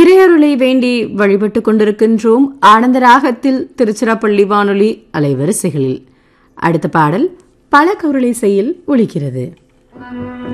இறையருளை வேண்டி வழிபட்டுக் கொண்டிருக்கின்றோம் ஆனந்தராகத்தில் திருச்சிராப்பள்ளி வானொலி அலைவரிசைகளில். அடுத்த பாடல் பல கவுரலை செய்யில் ஒலிக்கிறது.